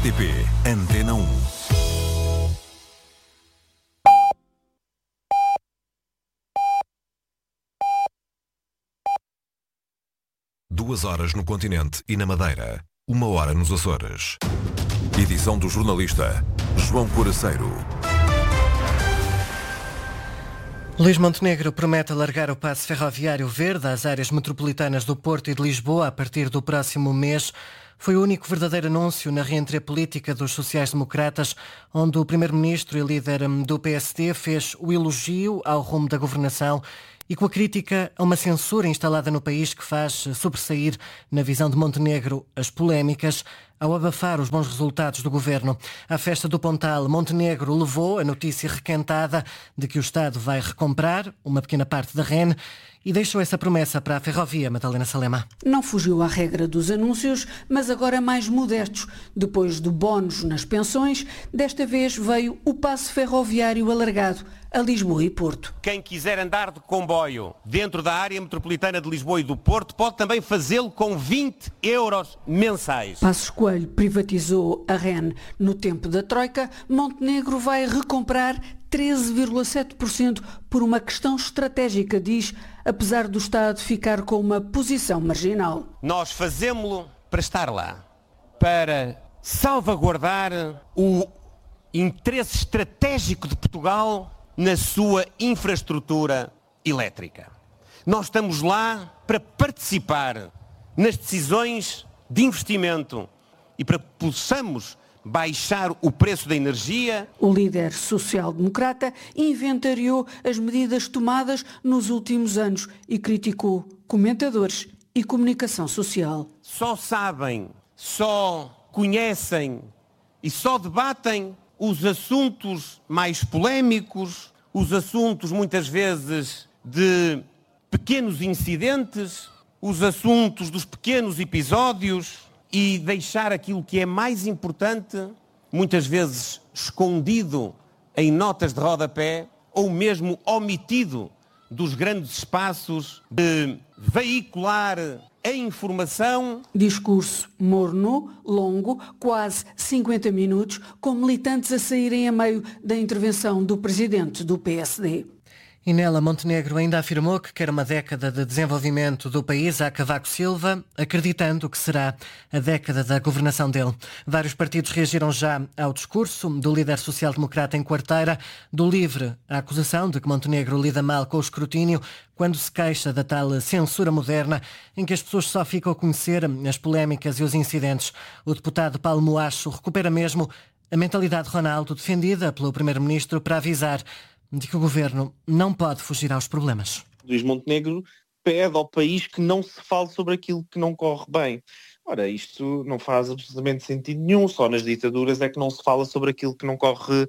RTP Antena 1. Duas horas no continente e na Madeira. 1 hora nos Açores. Edição do jornalista João Coraceiro. Luís Montenegro promete alargar o passe ferroviário verde às áreas metropolitanas do Porto e de Lisboa a partir do próximo mês. Foi o único verdadeiro anúncio na reentrée política dos sociais-democratas, onde o primeiro-ministro e líder do PSD fez o elogio ao rumo da governação e com a crítica a uma censura instalada no país que faz sobressair, na visão de Montenegro, as polémicas, ao abafar os bons resultados do governo. À festa do Pontal, Montenegro levou a notícia requentada de que o Estado vai recomprar uma pequena parte da REN e deixou essa promessa para a ferrovia, Madalena Salema. Não fugiu à regra dos anúncios, mas agora mais modestos. Depois do bónus nas pensões, desta vez veio o passe ferroviário alargado a Lisboa e Porto. Quem quiser andar de comboio dentro da área metropolitana de Lisboa e do Porto pode também fazê-lo com 20 euros mensais. Passos Coelho privatizou a REN no tempo da Troika. Montenegro vai recomprar 13,7% por uma questão estratégica, diz, apesar do Estado ficar com uma posição marginal. Nós fazemos-lo para estar lá, para salvaguardar o interesse estratégico de Portugal na sua infraestrutura elétrica. Nós estamos lá para participar nas decisões de investimento e para que possamos baixar o preço da energia. O líder social-democrata inventariou as medidas tomadas nos últimos anos e criticou comentadores e comunicação social. Só sabem, só conhecem e só debatem os assuntos mais polémicos, os assuntos muitas vezes de pequenos incidentes, os assuntos dos pequenos episódios e deixar aquilo que é mais importante, muitas vezes escondido em notas de rodapé ou mesmo omitido dos grandes espaços de veicular a informação. Discurso morno, longo, quase 50 minutos, com militantes a saírem a meio da intervenção do presidente do PSD. E nela, Montenegro ainda afirmou que quer uma década de desenvolvimento do país a Cavaco Silva, acreditando que será a década da governação dele. Vários partidos reagiram já ao discurso do líder social-democrata em Quarteira, do LIVRE, a acusação de que Montenegro lida mal com o escrutínio quando se queixa da tal censura moderna em que as pessoas só ficam a conhecer as polémicas e os incidentes. O deputado Paulo Moacho recupera mesmo a mentalidade Ronaldo defendida pelo primeiro-ministro para avisar de que o governo não pode fugir aos problemas. Luís Montenegro pede ao país que não se fale sobre aquilo que não corre bem. Ora, isto não faz absolutamente sentido nenhum, só nas ditaduras é que não se fala sobre aquilo que não corre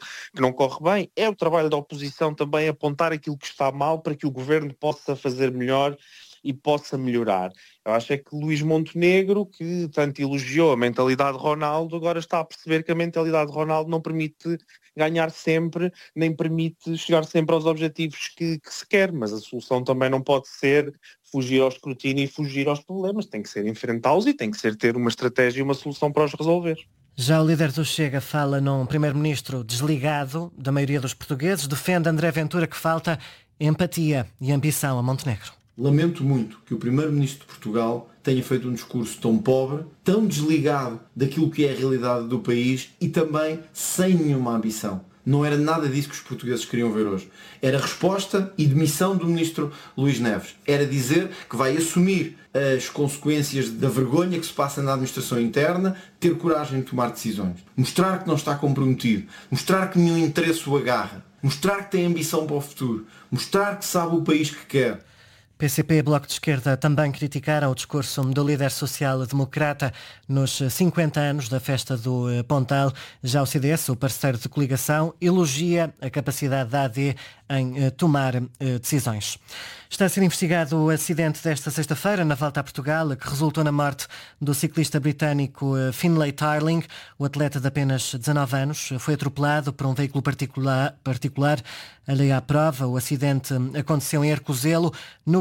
bem. É o trabalho da oposição também apontar aquilo que está mal para que o governo possa fazer melhor e possa melhorar. Eu acho é que Luís Montenegro, que tanto elogiou a mentalidade de Ronaldo, agora está a perceber que a mentalidade de Ronaldo não permite ganhar sempre, nem permite chegar sempre aos objetivos que se quer, mas a solução também não pode ser fugir ao escrutínio e fugir aos problemas, tem que ser enfrentá-los e tem que ser ter uma estratégia e uma solução para os resolver. Já o líder do Chega fala num primeiro-ministro desligado da maioria dos portugueses, defende André Ventura que falta empatia e ambição a Montenegro. Lamento muito que o primeiro-ministro de Portugal tenha feito um discurso tão pobre, tão desligado daquilo que é a realidade do país e também sem nenhuma ambição. Não era nada disso que os portugueses queriam ver hoje. Era resposta e demissão do ministro Luís Neves. Era dizer que vai assumir as consequências da vergonha que se passa na administração interna, ter coragem de tomar decisões. Mostrar que não está comprometido. Mostrar que nenhum interesse o agarra. Mostrar que tem ambição para o futuro. Mostrar que sabe o país que quer. PCP e Bloco de Esquerda também criticaram o discurso do líder social-democrata nos 50 anos da festa do Pontal. Já o CDS, o parceiro de coligação, elogia a capacidade da AD em tomar decisões. Está a ser investigado o acidente desta sexta-feira na volta a Portugal, que resultou na morte do ciclista britânico Finlay Tarling. O atleta de apenas 19 anos foi atropelado por um veículo particular. Ali à prova, o acidente aconteceu em Arcozelo, no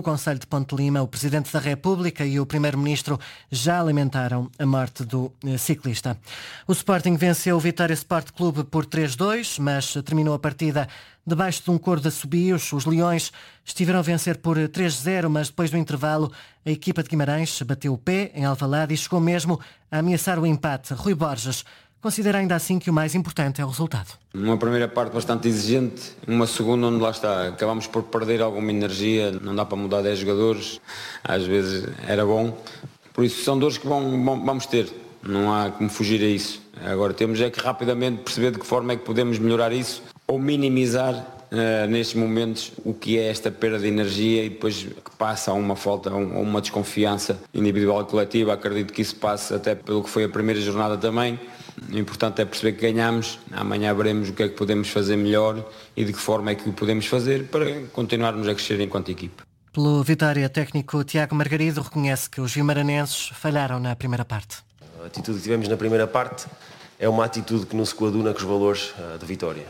concelho de Ponte Lima, o Presidente da República e o Primeiro-Ministro já lamentaram a morte do ciclista. O Sporting venceu o Vitória Sport Clube por 3-2, mas terminou a partida debaixo de um coro de assobios. Os Leões estiveram a vencer por 3-0, mas depois do intervalo a equipa de Guimarães bateu o pé em Alvalade e chegou mesmo a ameaçar o empate. Rui Borges considera ainda assim que o mais importante é o resultado. Uma primeira parte bastante exigente, uma segunda onde lá está, acabamos por perder alguma energia, não dá para mudar 10 jogadores, às vezes era bom, por isso são dores que vamos ter, não há como fugir a isso. Agora temos é que rapidamente perceber de que forma é que podemos melhorar isso ou minimizar nestes momentos o que é esta perda de energia e depois que passa a uma falta, a uma desconfiança individual e coletiva. Acredito que isso passe até pelo que foi a primeira jornada também. O importante é perceber que ganhamos, amanhã veremos o que é que podemos fazer melhor e de que forma é que o podemos fazer para continuarmos a crescer enquanto equipe. Pelo Vitória, técnico Tiago Margarido reconhece que os guimaranenses falharam na primeira parte. A atitude que tivemos na primeira parte é uma atitude que não se coaduna com os valores de Vitória.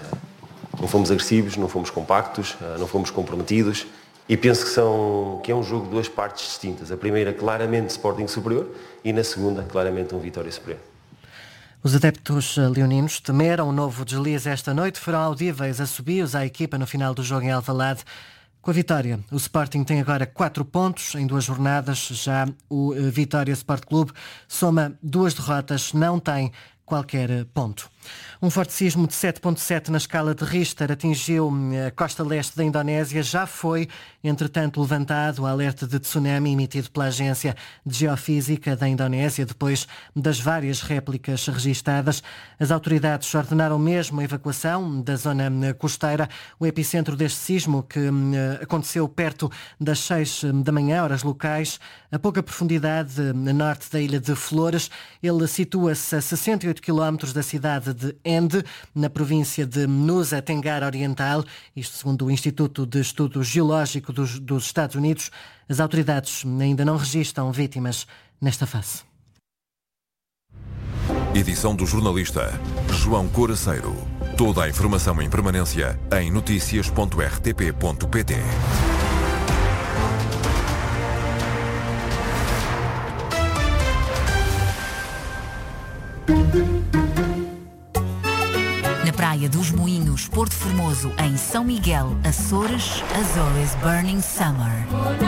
Não fomos agressivos, não fomos compactos, não fomos comprometidos e penso que é um jogo de duas partes distintas. A primeira claramente Sporting superior e na segunda claramente um Vitória superior. Os adeptos leoninos temeram um novo deslize esta noite, foram audíveis assobios à equipa no final do jogo em Alvalade. Com a vitória, o Sporting tem agora 4 pontos em 2 jornadas, já o Vitória Sport Clube soma 2 derrotas, não tem qualquer ponto. Um forte sismo de 7.7 na escala de Richter atingiu a costa leste da Indonésia. Já foi, entretanto, levantado o alerta de tsunami emitido pela Agência de Geofísica da Indonésia depois das várias réplicas registadas. As autoridades ordenaram mesmo a evacuação da zona costeira. O epicentro deste sismo, que aconteceu perto das 6 da manhã, horas locais, a pouca profundidade a norte da ilha de Flores. Ele situa-se a 68 km da cidade de Ende, na província de Nusa Tenggara Oriental. Isto segundo o Instituto de Estudo Geológico dos Estados Unidos. As autoridades ainda não registram vítimas nesta fase. Edição do jornalista João Coraceiro. Toda a informação em permanência em noticias.rtp.pt. Praia dos Moinhos, Porto Formoso, em São Miguel, Açores, Azores Burning Summer.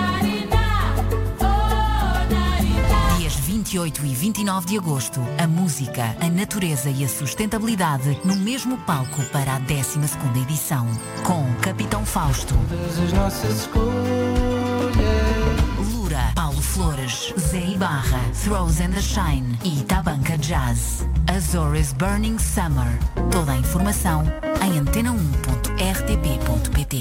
Dias 28 e 29 de agosto, a música, a natureza e a sustentabilidade no mesmo palco para a 12ª edição, com Capitão Fausto, Lura, Paulo Flores, Zé Ibarra, Throws and the Shine e Tabanca Jazz. Azores Burning Summer. Toda a informação em antena1.rtp.pt.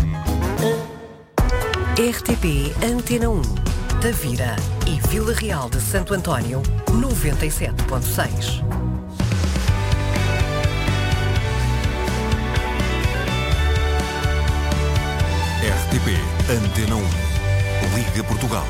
RTP Antena 1, Tavira e Vila Real de Santo António, 97.6. RTP Antena 1. Liga Portugal.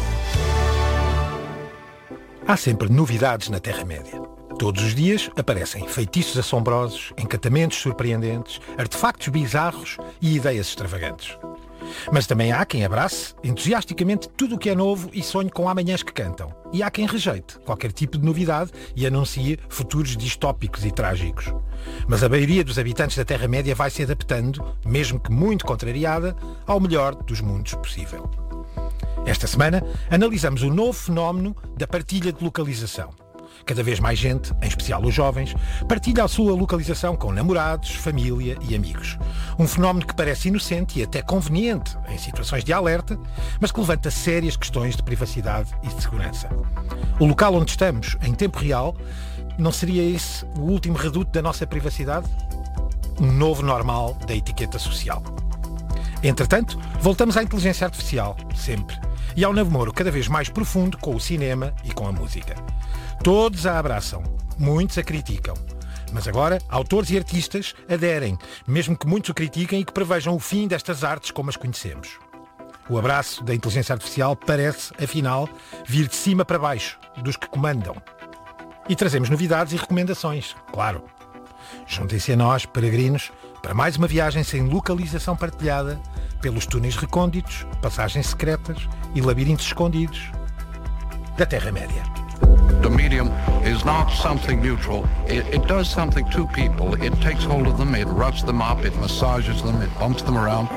Há sempre novidades na Terra-média. Todos os dias aparecem feitiços assombrosos, encantamentos surpreendentes, artefactos bizarros e ideias extravagantes. Mas também há quem abrace entusiasticamente tudo o que é novo e sonhe com amanhãs que cantam. E há quem rejeite qualquer tipo de novidade e anuncie futuros distópicos e trágicos. Mas a maioria dos habitantes da Terra-média vai se adaptando, mesmo que muito contrariada, ao melhor dos mundos possível. Esta semana analisamos o novo fenómeno da partilha de localização. Cada vez mais gente, em especial os jovens, partilha a sua localização com namorados, família e amigos. Um fenómeno que parece inocente e até conveniente em situações de alerta, mas que levanta sérias questões de privacidade e de segurança. O local onde estamos, em tempo real, não seria esse o último reduto da nossa privacidade? Um novo normal da etiqueta social. Entretanto, voltamos à inteligência artificial, sempre. E ao namoro cada vez mais profundo com o cinema e com a música. Todos a abraçam, muitos a criticam. Mas agora, autores e artistas aderem, mesmo que muitos o critiquem e que prevejam o fim destas artes como as conhecemos. O abraço da inteligência artificial parece, afinal, vir de cima para baixo, dos que comandam. E trazemos novidades e recomendações, claro. Juntem-se a nós, peregrinos, para mais uma viagem sem localização partilhada pelos túneis recônditos, passagens secretas e labirintos escondidos da Terra-média. The medium is not something neutral. It does something to people. It takes hold of them, it roughs them up, it massages them, it bumps them around.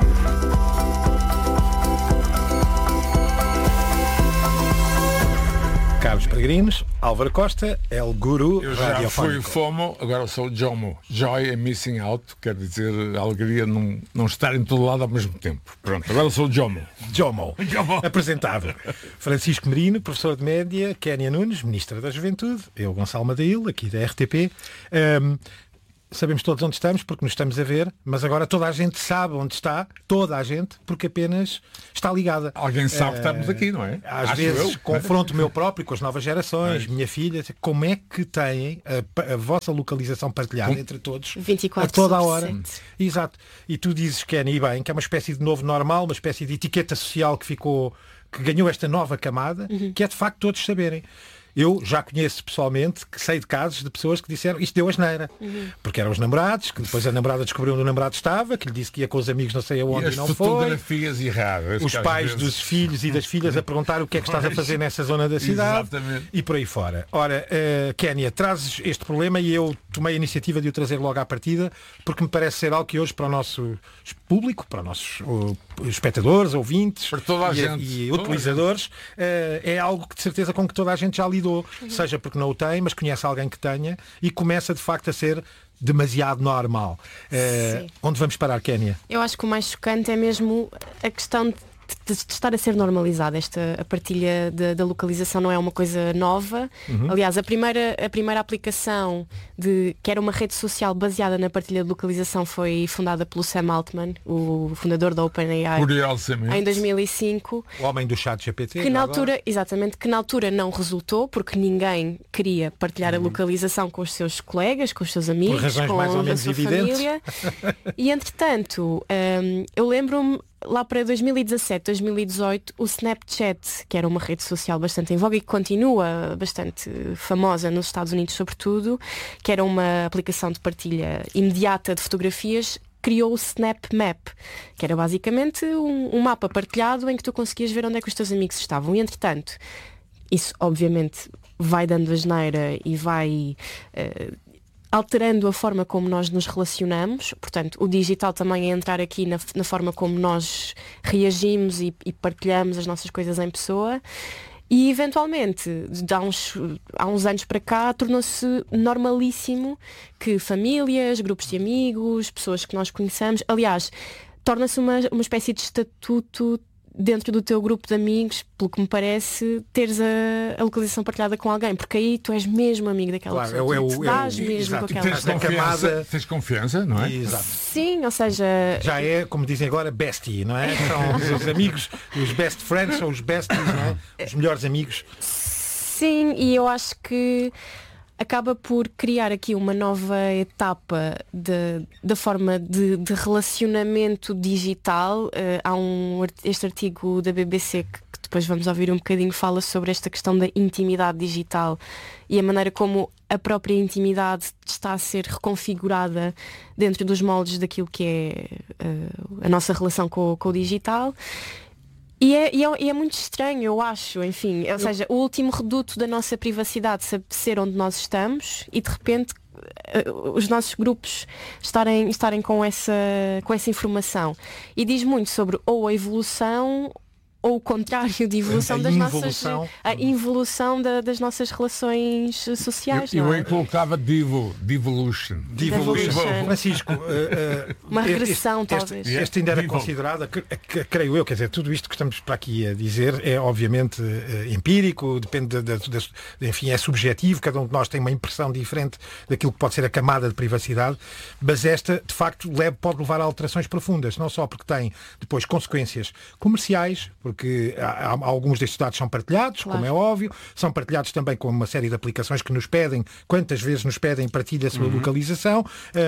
Carlos Peregrinos, Álvaro Costa, El Guru Eu já radiofónico. fui FOMO, agora sou JOMO. Joy é missing out, quer dizer a alegria de não estar em todo lado ao mesmo tempo. Pronto, agora sou JOMO. JOMO. Apresentado. Francisco Merino, professor de média, Kénia Nunes, ministra da Juventude, eu, Gonçalo Madail, aqui da RTP. Sabemos todos onde estamos, porque nos estamos a ver, mas agora toda a gente sabe onde está, toda a gente, porque apenas está ligada. Alguém sabe que estamos aqui, não é? Às Acho vezes eu. confronto o meu próprio com as novas gerações, minha filha, como é que têm a vossa localização partilhada entre todos 24 a toda a hora. 7. Exato. E tu dizes, Kenny, e bem, que é uma espécie de novo normal, uma espécie de etiqueta social que ganhou esta nova camada, que é de facto todos saberem. Eu já conheço pessoalmente, que sei de casos de pessoas que disseram isto deu asneira. Porque eram os namorados, que depois a namorada descobriu onde o namorado estava, que lhe disse que ia com os amigos não sei aonde e não foi. Fotografias erradas. Os pais dos filhos e das filhas a perguntar o que é que estás a fazer nessa zona da cidade. Exatamente. E por aí fora. Ora, Kénia, trazes este problema e eu tomei a iniciativa de o trazer logo à partida, porque me parece ser algo que hoje para o nosso público, para os nossos espectadores, ouvintes para toda a gente. E utilizadores, é algo que de certeza com que toda a gente já lidou. Seja porque não o tem, mas conhece alguém que tenha e começa de facto a ser demasiado normal. Onde vamos parar, Kénia? Eu acho que o mais chocante é mesmo a questão de estar a ser normalizada. A partilha da localização não é uma coisa nova. Aliás, a primeira aplicação que era uma rede social baseada na partilha de localização foi fundada pelo Sam Altman, o fundador da OpenAI, em 2005. O homem do chat GPT. Que na altura não resultou, porque ninguém queria partilhar a localização com os seus colegas, com os seus amigos, por razões com mais ou a menos sua evidentes. família. E entretanto, eu lembro-me lá para 2017, 2018, o Snapchat, que era uma rede social bastante em voga e que continua bastante famosa nos Estados Unidos sobretudo, que era uma aplicação de partilha imediata de fotografias, criou o Snap Map, que era basicamente um mapa partilhado em que tu conseguias ver onde é que os teus amigos estavam. E entretanto, isso obviamente vai dando asneira e vai alterando a forma como nós nos relacionamos. Portanto, o digital também é entrar aqui na forma como nós reagimos e partilhamos as nossas coisas em pessoa. E eventualmente, há uns anos para cá, tornou-se normalíssimo que famílias, grupos de amigos, pessoas que nós conhecemos, aliás, torna-se uma espécie de estatuto dentro do teu grupo de amigos, pelo que me parece, teres a localização partilhada com alguém, porque aí tu és mesmo amigo daquela pessoa. Tu te dás mesmo com aquela pessoa. Tens confiança, não é? Exato. Sim, ou seja... Já é, como dizem agora, bestie, não é? São os amigos, os best friends, são os besties, não é? Os melhores amigos. Sim, e eu acho que acaba por criar aqui uma nova etapa da forma de relacionamento digital. Há este artigo da BBC que depois vamos ouvir um bocadinho, fala sobre esta questão da intimidade digital e a maneira como a própria intimidade está a ser reconfigurada dentro dos moldes daquilo que é a nossa relação com o digital. E é muito estranho, eu acho, enfim, ou seja, o último reduto da nossa privacidade ser onde nós estamos e de repente os nossos grupos estarem com essa informação. E diz muito sobre ou a evolução ou o contrário de evolução a involução das nossas relações sociais. Eu aí colocava devolution. Francisco, uma regressão talvez. Este ainda era considerado, creio eu, quer dizer, tudo isto que estamos para aqui a dizer é obviamente empírico, depende enfim, é subjetivo, cada um de nós tem uma impressão diferente daquilo que pode ser a camada de privacidade, mas esta, de facto, pode levar a alterações profundas, não só porque tem depois consequências comerciais, porque alguns destes dados são partilhados, claro, como é óbvio, são partilhados também com uma série de aplicações que nos pedem, quantas vezes nos pedem partilha a sua localização,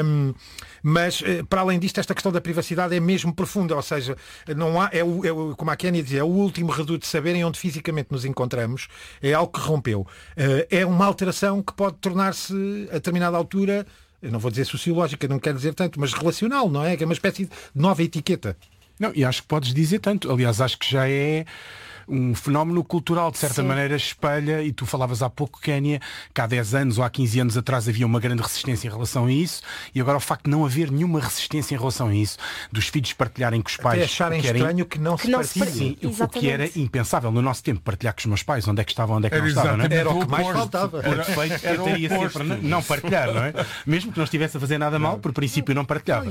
mas para além disto, esta questão da privacidade é mesmo profunda, ou seja, não há, como a Kénia dizia, é o último reduto de saberem onde fisicamente nos encontramos, é algo que rompeu. É uma alteração que pode tornar-se, a determinada altura, eu não vou dizer sociológica, não quero dizer tanto, mas relacional, não é? Que é uma espécie de nova etiqueta. Não, e acho que podes dizer tanto. Aliás, acho que já é um fenómeno cultural, de certa maneira espelha, e tu falavas há pouco, Kénia, que há 10 anos ou há 15 anos atrás havia uma grande resistência em relação a isso, e agora o facto de não haver nenhuma resistência em relação a isso, dos filhos partilharem com os pais, até acharem estranho que não se partilhem. O que era impensável no nosso tempo, partilhar com os meus pais, onde é que estavam, onde é que não estavam, não é? Era o que mais faltava. Era defeito, eu teria sempre não partilhar, não é? Mesmo que não estivesse a fazer nada mal, por princípio não partilhava.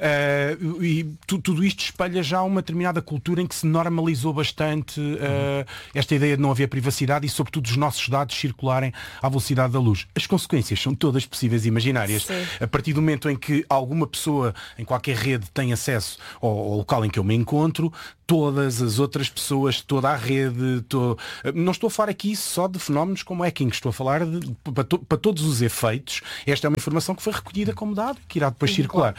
E tudo isto espelha já uma determinada cultura em que se normalizou bastante esta ideia de não haver privacidade e, sobretudo, os nossos dados circularem à velocidade da luz. As consequências são todas possíveis e imaginárias. Sim. A partir do momento em que alguma pessoa em qualquer rede tem acesso ao local em que eu me encontro, todas as outras pessoas, toda a rede, não estou a falar aqui só de fenómenos como hacking, estou a falar para todos os efeitos. Esta é uma informação que foi recolhida como dado, que irá depois circular.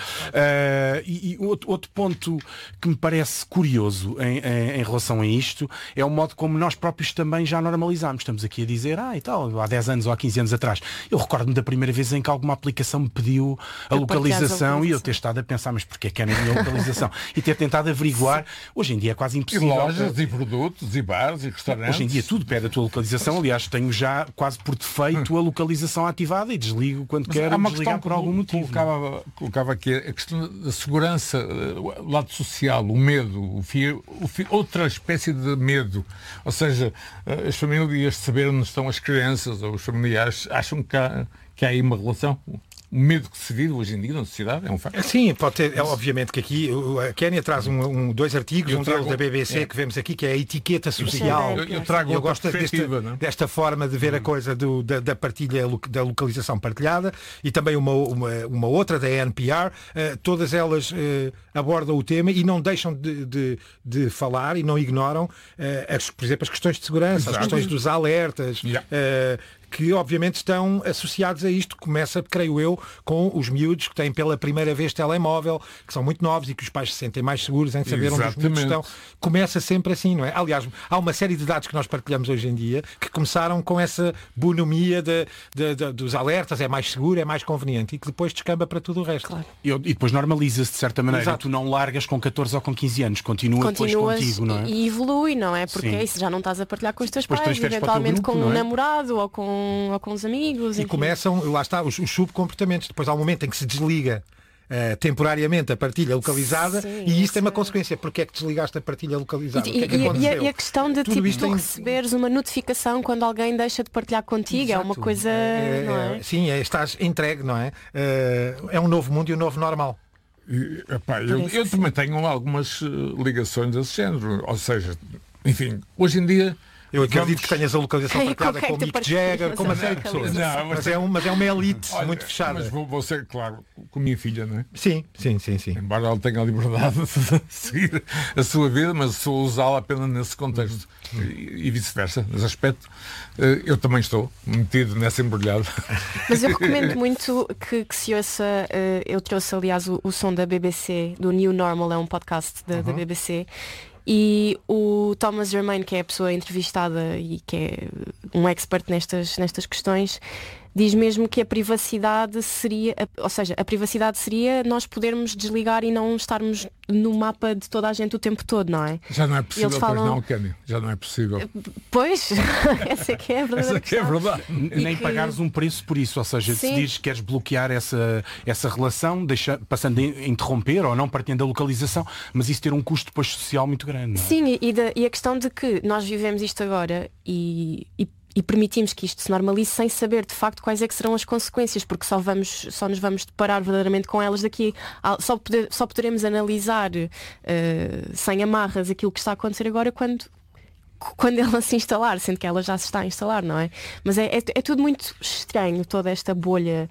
E outro ponto que me parece curioso em relação a isto é o modo como nós próprios também já normalizámos. Estamos aqui a dizer, e tal, há 10 anos ou há 15 anos atrás. Eu recordo-me da primeira vez em que alguma aplicação me pediu a localização e eu ter estado a pensar, mas porquê que é na minha localização? E ter tentado averiguar. Hoje em dia é quase impossível. E lojas, e produtos, e bares, e restaurantes. Hoje em dia tudo pede a tua localização. Aliás, tenho já quase por defeito a localização ativada e desligo quando quero desligar por algum motivo. Colocava aqui a questão da segurança, o lado social, o medo, outra espécie de medo. Ou seja, as famílias saber onde estão as crianças ou os familiares acham que há aí uma relação. O medo que se vive hoje em dia na sociedade é um facto. Sim, pode ter. Obviamente que aqui a Kénia traz dois artigos, um deles da BBC que vemos aqui, que é a etiqueta social. Eu gosto desta forma de ver a coisa da partilha, da localização partilhada, e também uma outra da NPR. Todas elas abordam o tema e não deixam de falar e não ignoram, por exemplo, as questões de segurança, as questões dos alertas, que obviamente estão associados a isto. Começa, creio eu, com os miúdos que têm pela primeira vez telemóvel, que são muito novos e que os pais se sentem mais seguros em saber onde os miúdos estão. Começa sempre assim, não é? Aliás, há uma série de dados que nós partilhamos hoje em dia que começaram com essa bonomia dos alertas, é mais seguro, é mais conveniente, e que depois descamba para tudo o resto. Claro. E depois normaliza-se de certa maneira. Tu não largas com 14 ou com 15 anos, continuas depois contigo, não é? E evolui, não é? Porque é isso, já não estás a partilhar com os teus pais, eventualmente com um namorado ou com os amigos. E começam, lá está, os subcomportamentos. Depois há um momento em que se desliga temporariamente a partilha localizada, e isso tem uma consequência. Porque é que desligaste a partilha localizada? E a questão de tu receberes uma notificação quando alguém deixa de partilhar contigo. Exato. É uma coisa... não é? Sim, estás entregue, não é? É um novo mundo e um novo normal. Eu também tenho algumas ligações desse género. Ou seja, enfim, hoje em dia... Eu acredito que tenhas a localização partilhada com o Mick Jagger, com uma série de pessoas. Mas é uma elite muito fechada. Mas vou ser, claro, com a minha filha, não é? Sim. Embora ela tenha a liberdade de seguir a sua vida, mas sou usá-la apenas nesse contexto. E vice-versa, nesse aspecto. Eu também estou metido nessa embrulhada. Mas eu recomendo muito que se ouça. Eu trouxe, aliás, o som da BBC, do New Normal, é um podcast da BBC. E o Thomas Germain, que é a pessoa entrevistada e que é um expert nestas questões, diz mesmo que a privacidade seria, ou seja, a privacidade seria nós podermos desligar e não estarmos no mapa de toda a gente o tempo todo, não é? Já não é possível, pois não, Kenny? Já não é possível. Pois, essa que é a verdade. Essa que é a verdade. Nem pagares um preço por isso, ou seja, se dizes que queres bloquear essa relação, passando a interromper ou não partindo da localização, mas isso ter um custo depois social muito grande, não é? Sim, e a questão de que nós vivemos isto agora e permitimos que isto se normalize sem saber de facto quais é que serão as consequências, porque só nos vamos deparar verdadeiramente com elas daqui. Só poderemos analisar sem amarras aquilo que está a acontecer agora quando ela se instalar, sendo que ela já se está a instalar, não é? Mas é tudo muito estranho, toda esta bolha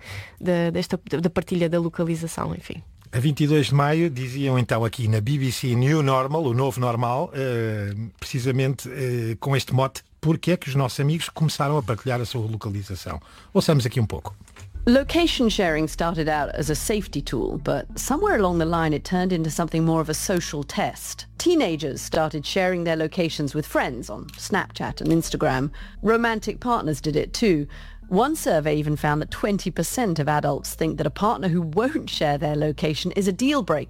da partilha da localização, enfim. A 22 de maio diziam então aqui na BBC New Normal, o novo normal, precisamente com este mote: porque é que os nossos amigos começaram a partilhar a sua localização? Ouçamos aqui um pouco. Location sharing started out as a safety tool, but somewhere along the line it turned into something more of a social test. Teenagers started sharing their locations with friends on Snapchat and Instagram. Romantic partners did it too. One survey even found that 20% of adults think that a partner who won't share their location is a deal breaker. But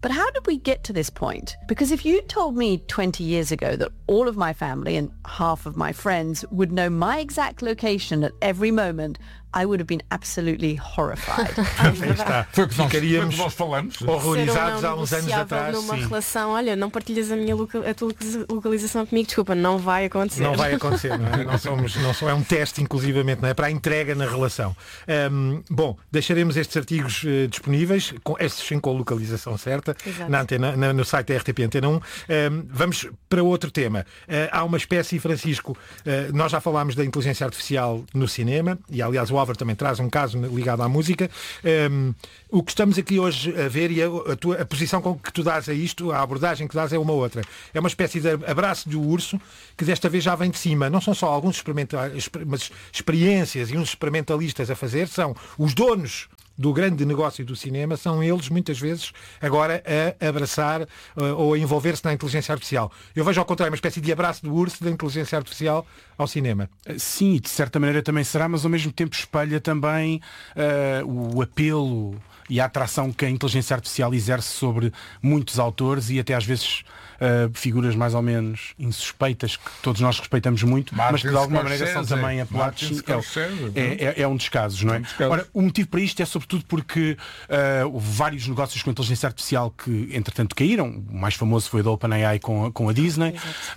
But how did we get to this point? Because if you told me 20 years ago that all of my family and half of my friends would know my exact location at every moment, I would have been absolutely horrified. Foi o que nós falamos. Horrorizados há uns anos atrás. Numa relação, olha, não partilhas a tua localização comigo, desculpa, não vai acontecer. Não vai acontecer, não é? Não é um teste, inclusivamente, não é? Para a entrega na relação. Bom, deixaremos estes artigos disponíveis, estes com a localização certa, na antena, no site da RTP Antena 1. Vamos para outro tema. Há uma espécie, Francisco, nós já falámos da inteligência artificial no cinema, e aliás o Álvaro também traz um caso ligado à música. O que estamos aqui hoje a ver e a posição com que tu dás a isto, a abordagem que dás é uma outra. É uma espécie de abraço de urso que desta vez já vem de cima. Não são só alguns experiências e uns experimentalistas a fazer, são os donos do grande negócio do cinema, são eles muitas vezes agora a abraçar ou a envolver-se na inteligência artificial. Eu vejo ao contrário uma espécie de abraço do urso da inteligência artificial ao cinema. Sim, de certa maneira também será, mas ao mesmo tempo espelha também o apelo e a atração que a inteligência artificial exerce sobre muitos autores e até às vezes figuras mais ou menos insuspeitas que todos nós respeitamos muito, mas que de alguma maneira são também apelados. É um dos casos, não é? Ora, o motivo para isto é sobretudo porque houve vários negócios com a inteligência artificial que entretanto caíram. O mais famoso foi o da OpenAI com a Disney,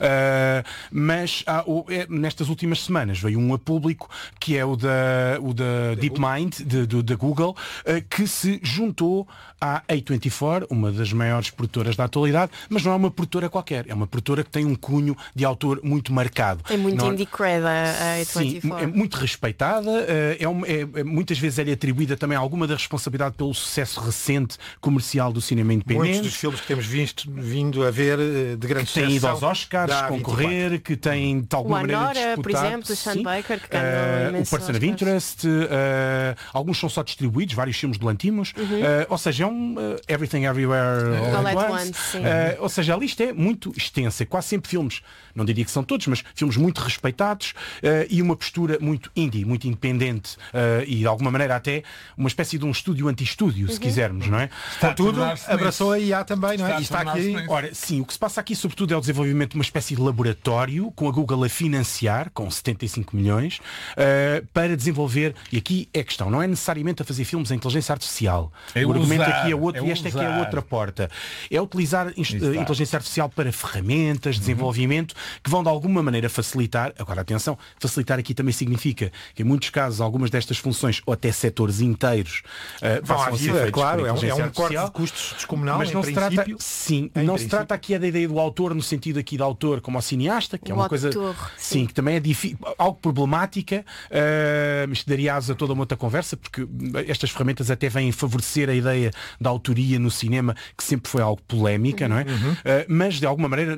mas nestas últimas semanas veio um a público que é o da DeepMind da Google, que se juntou à A24, uma das maiores produtoras da atualidade, mas não é uma produtora qualquer, é uma produtora que tem um cunho de autor muito marcado. É muito indie cred a A24. Sim, é muito respeitada, muitas vezes é-lhe atribuída também alguma da responsabilidade pelo sucesso recente comercial do cinema independente. Muitos dos filmes que temos vindo a ver de grande sucesso têm ido aos Oscars concorrer, que têm de alguma maneira disputado. Por exemplo, o Sean Baker, que ganhou o Person of Interest, alguns são só distribuídos, vários filmes de Lantimos, ou seja, é um Everything Everywhere All at Once. Ou seja, a lista é muito extensa, quase sempre filmes, não diria que são todos, mas filmes muito respeitados e uma postura muito indie, muito independente e de alguma maneira até uma espécie de um estúdio anti-estúdio, se quisermos, não é? Está tudo, abraçou a IA também, não é? E está aqui. Ora, sim, o que se passa aqui sobretudo é o desenvolvimento de uma espécie de laboratório com a Google a financiar, com 75 milhões, para desenvolver, e aqui é a questão, não é necessariamente a fazer filmes em inteligência artificial. O argumento aqui é outro e esta aqui é a outra porta. É utilizar inteligência artificial para ferramentas, desenvolvimento, que vão de alguma maneira facilitar, agora atenção, facilitar aqui também significa que em muitos casos algumas destas funções, ou até setores inteiros, passam a ser feitos claro, é um corte de custos descomunal, mas não se trata, não se trata aqui da ideia do autor no sentido aqui de autor como ao cineasta, que é uma coisa sim, que também é algo problemática, mas daria asa a toda uma outra conversa, porque estas ferramentas até vêm favorecer a ideia da autoria no cinema, que sempre foi algo polémica, não é? Mas de alguma maneira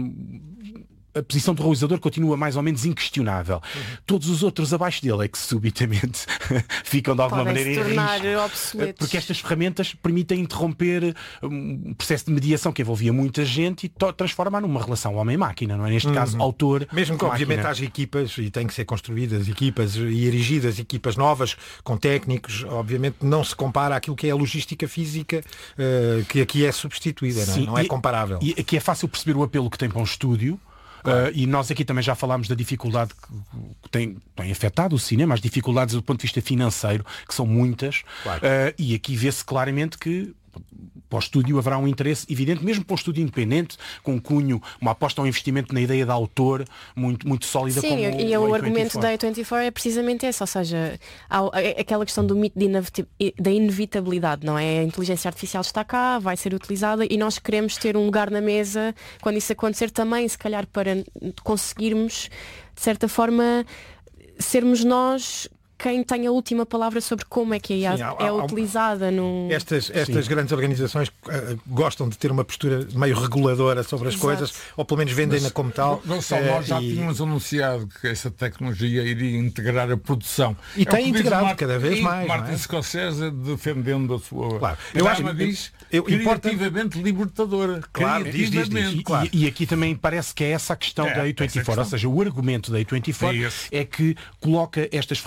a posição do realizador continua mais ou menos inquestionável. Todos os outros abaixo dele é que subitamente ficam de alguma maneira obsoletos. Porque estas ferramentas permitem interromper um processo de mediação que envolvia muita gente e transformar numa relação homem-máquina, não é? Neste caso, autor. Mesmo que obviamente haja equipas e têm que ser construídas equipas e erigidas equipas novas com técnicos, obviamente não se compara àquilo que é a logística física que aqui é substituída, não é? Não é comparável. E aqui é fácil perceber o apelo que tem para um estúdio. Claro. E nós aqui também já falámos da dificuldade que tem afetado o cinema, as dificuldades do ponto de vista financeiro, que são muitas, claro. E aqui vê-se claramente que para o estúdio haverá um interesse evidente, mesmo para um estúdio independente, com um cunho, uma aposta ao investimento na ideia de autor muito, muito sólida. Sim, e o argumento da A24 é precisamente esse, ou seja, há aquela questão do mito da inevitabilidade, não é? A inteligência artificial está cá, vai ser utilizada e nós queremos ter um lugar na mesa quando isso acontecer também, se calhar para conseguirmos, de certa forma, sermos nós quem tem a última palavra sobre como é que a IA é utilizada no... Estas grandes organizações gostam de ter uma postura meio reguladora sobre as coisas, ou pelo menos vendem-na como tal. Nós já tínhamos anunciado que essa tecnologia iria integrar a produção. E tem integrado cada vez mais. Martin Scorsese defendendo a sua... Claro. Eu acho que diz criativamente libertadora. Claro, criativamente. Claro. E aqui também parece que é essa a questão da A24. Ou seja, o argumento da A24 é que coloca estas ferramentas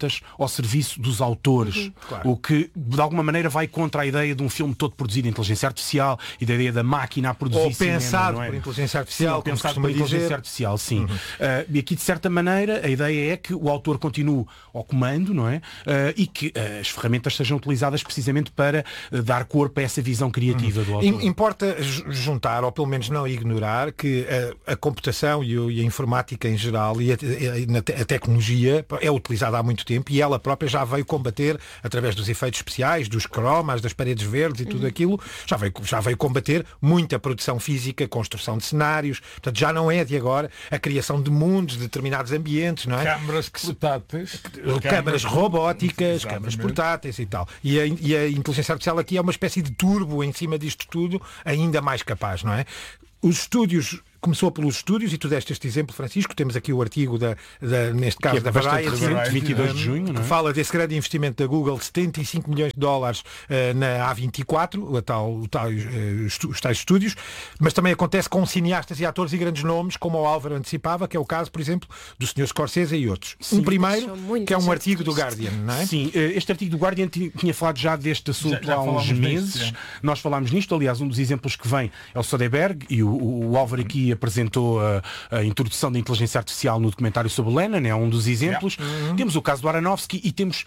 ferramentas ao serviço dos autores, o que de alguma maneira vai contra a ideia de um filme todo produzido em inteligência artificial e da ideia da máquina a produzir ou cinema, pensado não é? por inteligência artificial, sim, pensado por inteligência artificial, sim. E aqui de certa maneira a ideia é que o autor continue ao comando, não é? E que as ferramentas sejam utilizadas precisamente para dar corpo a essa visão criativa do autor. Importa juntar, ou pelo menos não ignorar, que a computação e a informática em geral e a tecnologia é utilizada há muito tempo e ela própria já veio combater, através dos efeitos especiais, dos cromas, das paredes verdes e tudo aquilo, já veio combater muita produção física, construção de cenários. Portanto, já não é de agora a criação de mundos, de determinados ambientes, não é? Câmaras portáteis. Câmaras robóticas, câmaras portáteis e tal. E a inteligência artificial aqui é uma espécie de turbo em cima disto tudo, ainda mais capaz, não é? Os estúdios, começou pelos estúdios, e tu deste este exemplo, Francisco, temos aqui o artigo neste caso da Variety, 22 de junho, não é? Que fala desse grande investimento da Google, 75 milhões de dólares na A24, os tais estúdios, mas também acontece com cineastas e atores e grandes nomes, como o Álvaro antecipava, que é o caso, por exemplo, do Sr. Scorsese e outros. Sim, primeiro, que é um artigo do Guardian, não é? Sim, este artigo do Guardian tinha falado já deste assunto há uns meses. Nós falámos nisto, aliás, um dos exemplos que vem é o Soderbergh, e o Álvaro aqui apresentou a introdução da inteligência artificial no documentário sobre Lenin, é um dos exemplos. Temos o caso do Aronofsky e temos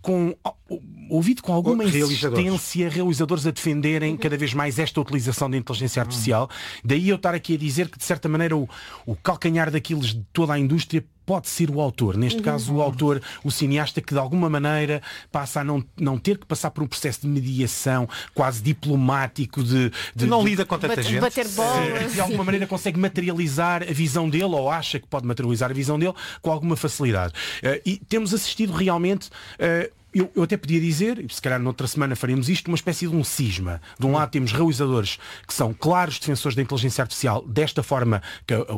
ouvido com alguma insistência realizadores a defenderem cada vez mais esta utilização da inteligência artificial. Daí eu estar aqui a dizer que, de certa maneira, o calcanhar daqueles de toda a indústria pode ser o autor, neste caso o autor, o cineasta, que de alguma maneira passa a não ter que passar por um processo de mediação quase diplomático de não lida com tanta gente, bater bolas, de alguma maneira consegue materializar a visão dele, ou acha que pode materializar a visão dele com alguma facilidade. E temos assistido realmente eu até podia dizer, e se calhar noutra semana faremos isto, uma espécie de um cisma. De um lado temos realizadores que são claros defensores da inteligência artificial, desta forma que a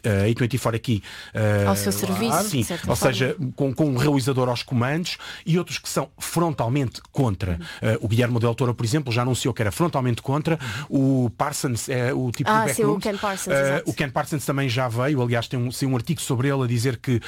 A24 aqui ao seu serviço, sim, ou seja, com um realizador aos comandos, e outros que são frontalmente contra. O Guilherme Del Toro, por exemplo, já anunciou que era frontalmente contra. O Parsons, o tipo do sim, o Ken Parsons, o Ken Parsons também já veio, aliás tem um artigo sobre ele a dizer que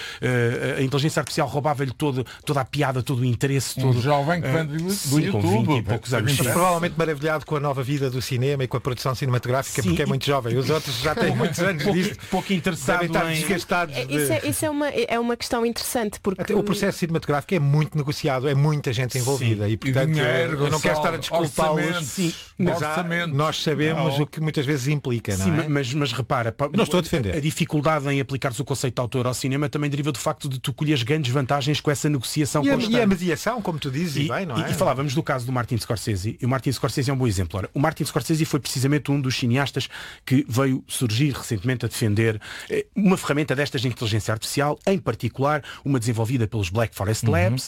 a inteligência artificial roubava-lhe toda a piada, todo o interesse. Jovem que vem do YouTube, com 20 e poucos anos. Mas provavelmente maravilhado com a nova vida do cinema e com a produção cinematográfica, porque é muito jovem. Os outros já têm muitos anos disto. Pouco interessado estar desgastados. Isso é uma questão interessante, porque até o processo cinematográfico é muito negociado, é muita gente envolvida. E portanto dinheiro, eu não quero estar a desculpá-los, mas nós sabemos o que muitas vezes implica, não é? Mas repara, não estou a defender. A dificuldade em aplicares o conceito de autor ao cinema também deriva do facto de tu colheres grandes vantagens com essa negociação constante. E a mediação, como tu dizes, e bem, não é? E falávamos do caso do Martin Scorsese, e o Martin Scorsese é um bom exemplo. Ora, o Martin Scorsese foi precisamente um dos cineastas que veio surgir recentemente a defender uma ferramenta destas de inteligência artificial, em particular uma desenvolvida pelos Black Forest Labs,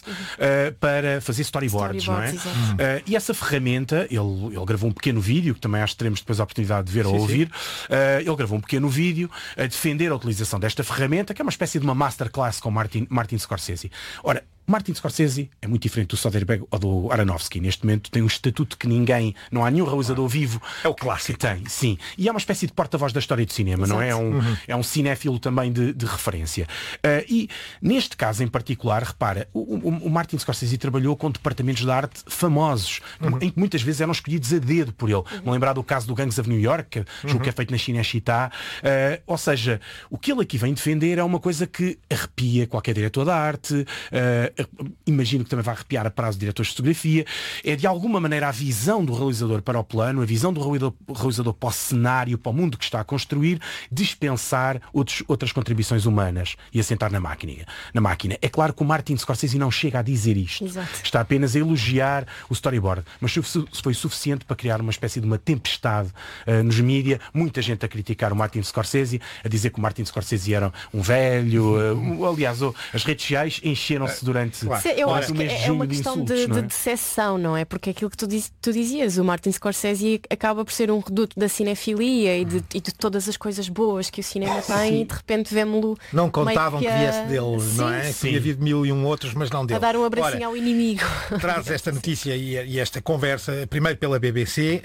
para fazer storyboards, não é? E essa ferramenta, ele gravou um pequeno vídeo, que também acho que teremos depois a oportunidade de ver ou ouvir. Ele gravou um pequeno vídeo a defender a utilização desta ferramenta, que é uma espécie de uma masterclass com Martin Scorsese. Ora, Martin Scorsese é muito diferente do Soderbergh ou do Aronofsky. Neste momento tem um estatuto que não há nenhum realizador vivo. É o clássico. Que tem, sim. E é uma espécie de porta-voz da história do cinema, não é? É um cinéfilo também de referência. E neste caso em particular, repara, o Martin Scorsese trabalhou com departamentos de arte famosos, em que muitas vezes eram escolhidos a dedo por ele. Me lembrar do caso do Gangs of New York, que julgo que é feito na Cinecittà. Ou seja, o que ele aqui vem defender é uma coisa que arrepia qualquer diretor de arte, imagino que também vai arrepiar a prazo de diretores de fotografia. É de alguma maneira a visão do realizador para o plano, a visão do realizador para o cenário, para o mundo que está a construir, dispensar outras contribuições humanas e assentar na máquina. É claro que o Martin Scorsese não chega a dizer isto. Exato. Está apenas a elogiar o storyboard, mas foi suficiente para criar uma espécie de uma tempestade nos mídia, muita gente a criticar o Martin Scorsese, a dizer que o Martin Scorsese era um velho. Aliás, as redes sociais encheram-se durante eu acho que é uma questão de decepção, não é? Porque aquilo que tu dizias, o Martin Scorsese acaba por ser um reduto da cinefilia e de todas as coisas boas que o cinema tem, e de repente vemo-lo. Não contavam que viesse dele, não é? Tinha havido 1001 outros, mas não dele. A dar um abracinho ao inimigo. Traz esta notícia e esta conversa, primeiro pela BBC,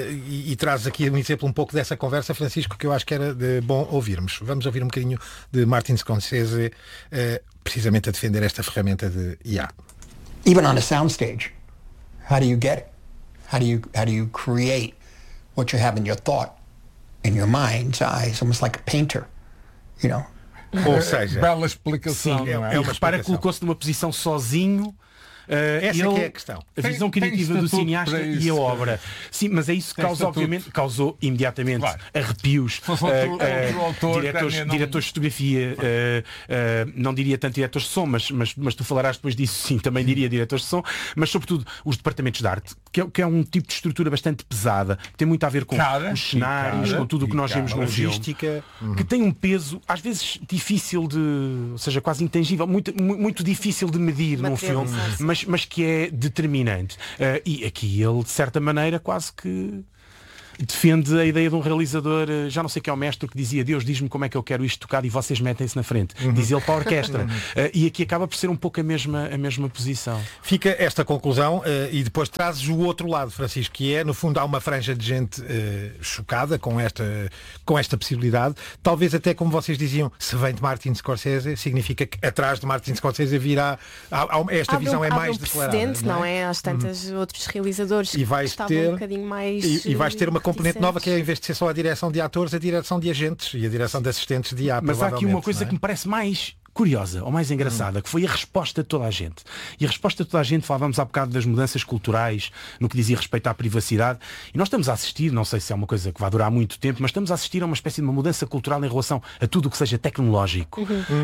e traz aqui um exemplo um pouco dessa conversa, Francisco, que eu acho que era bom ouvirmos. Vamos ouvir um bocadinho de Martin Scorsese precisamente a defender esta ferramenta de IA. Even on a soundstage, how do you get it? How do you create what you have in your thought, in your mind's eyes, almost like a painter, you know? Ou seja, bela explicação. Sim, e repara que colocou-se numa posição sozinho. Essa é que é a questão. A visão criativa do cineasta e a obra. Sim, mas é isso que causou imediatamente arrepios. Diretores de fotografia, não diria tanto diretores de som, mas tu falarás depois disso, sim, também diria diretores de som, mas sobretudo os departamentos de arte, que é um tipo de estrutura bastante pesada, que tem muito a ver com os cenários, com tudo o que nós vemos no filme, que tem um peso, às vezes difícil ou seja, quase intangível, muito difícil de medir num filme, mas que é determinante. E aqui ele, de certa maneira, quase que defende a ideia de um realizador, já não sei quem é o mestre, que dizia: Deus, diz-me como é que eu quero isto tocado e vocês metem-se na frente. Diz ele para a orquestra. E aqui acaba por ser um pouco a mesma posição. Fica esta conclusão e depois trazes o outro lado, Francisco, que é, no fundo, há uma franja de gente chocada com esta possibilidade. Talvez até, como vocês diziam, se vem de Martin Scorsese, significa que atrás de Martin Scorsese virá esta visão é mais declarada. Não é? Às tantas outros realizadores que estavam um bocadinho mais... E vais ter uma componente nova, que é, em vez de ser só a direção de atores, a direção de agentes e a direção de assistentes de IA. Mas há aqui uma coisa que me parece mais curiosa ou mais engraçada, que foi a resposta de toda a gente. E a resposta de toda a gente, falávamos há bocado das mudanças culturais no que dizia respeito à privacidade, e nós estamos a assistir, não sei se é uma coisa que vai durar muito tempo, mas estamos a assistir a uma espécie de uma mudança cultural em relação a tudo o que seja tecnológico.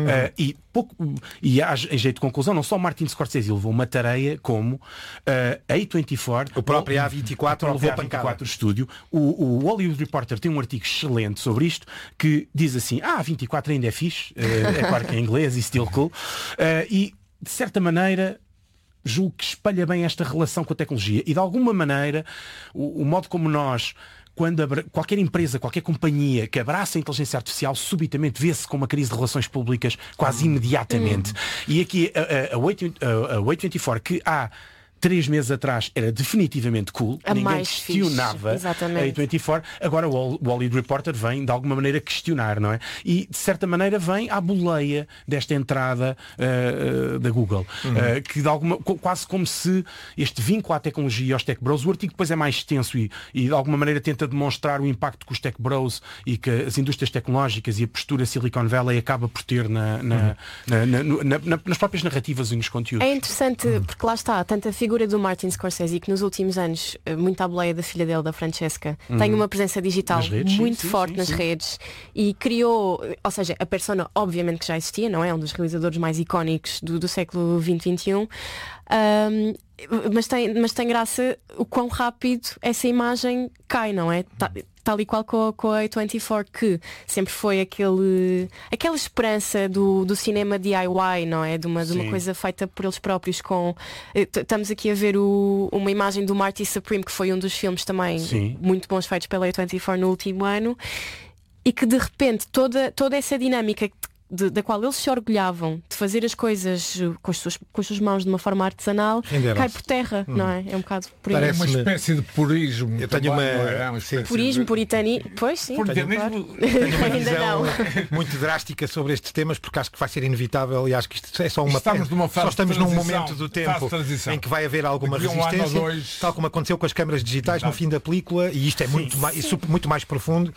E em jeito de conclusão, não só Martin Scorsese levou uma tareia, como a A24, o próprio A24 levou pancada. A24 Studio. O Hollywood Reporter tem um artigo excelente sobre isto, que diz assim: a A24 ainda é fixe, é claro que é inglês e still cool, e de certa maneira julgo que espalha bem esta relação com a tecnologia, e de alguma maneira o modo como nós, quando qualquer empresa, qualquer companhia que abraça a inteligência artificial, subitamente vê-se com uma crise de relações públicas quase imediatamente. E aqui a A24, que há 3 meses atrás era definitivamente cool, ninguém questionava a A24, agora o Hollywood Reporter vem de alguma maneira questionar, não é? E de certa maneira vem à boleia desta entrada da Google, que de quase como se este vínculo à tecnologia e aos tech bros, o artigo depois é mais extenso e de alguma maneira tenta demonstrar o impacto que os tech bros e que as indústrias tecnológicas e a postura Silicon Valley acaba por ter nas próprias narrativas e nos conteúdos. É interessante porque lá está, tanta figura do Martin Scorsese, que nos últimos anos, muito à boleia da filha dele, da Francesca, tem uma presença digital muito forte nas redes, e criou, ou seja, a persona obviamente que já existia, não é? Um dos realizadores mais icónicos do século XX-XXI, mas tem graça o quão rápido essa imagem cai, não é? Tal e qual com a A24, que sempre foi aquela esperança do cinema DIY, não é? De uma coisa feita por eles próprios. Estamos aqui a ver uma imagem do Marty Supreme, que foi um dos filmes também muito bons feitos pela A24 no último ano, e que de repente toda essa dinâmica da qual eles se orgulhavam de fazer as coisas com as suas mãos de uma forma artesanal, cai por terra, não é? É um bocado por aí. Parece uma espécie de purismo. Eu tenho purismo, puritanismo. Pois sim. Puritanismo. Tenho uma visão muito drástica sobre estes temas, porque acho que vai ser inevitável, e acho que isto é só uma fase. Só estamos num momento do tempo em que vai haver alguma resistência, tal como aconteceu com as câmaras digitais no fim da película, e isto é muito mais profundo.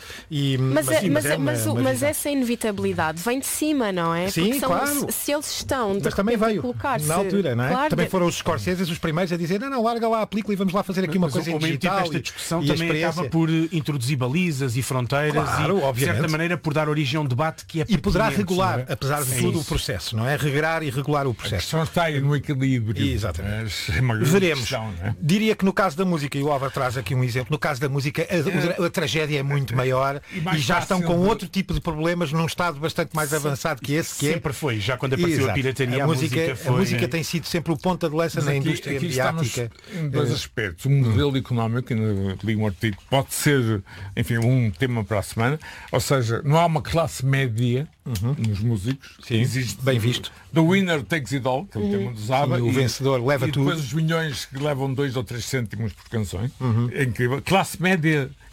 Mas essa inevitabilidade vem de cima, não é? Sim, claro. Se eles estão mas também veio colocar-se na altura, não é? Claro, também foram os Scorseses os primeiros a dizer não, larga lá a película e vamos lá fazer aqui uma coisa digital. Esta discussão também acaba por introduzir balizas e fronteiras, claro, e de certa maneira por dar origem a um debate que é e poderá regular, apesar de tudo, o processo, não é? Regrar e regular o processo. A questão está aí no equilíbrio. Exatamente. Veremos. Diria que no caso da música, e o Álvaro traz aqui um exemplo, no caso da música a tragédia é muito maior e já estão com outro tipo de problemas num estado bastante mais avançado que esse, que sempre foi, já quando apareceu a pirataria, a música tem sido sempre o ponta de lança na indústria mediática. Em dois aspectos. O modelo económico, li um artigo, pode ser, enfim, um tema para a semana, ou seja, não há uma classe média nos músicos. Sim, existe, bem visto. The winner takes it all, que é o tema do Zaba. O vencedor leva tudo. E depois os milhões que levam 2 ou 3 cêntimos por canções. É incrível. Classe média